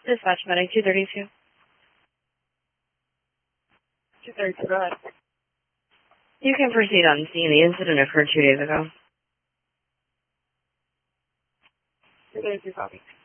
Dispatch medic 232. 232, go ahead. You can proceed on scene. The incident occurred 2 days ago. 232, copy.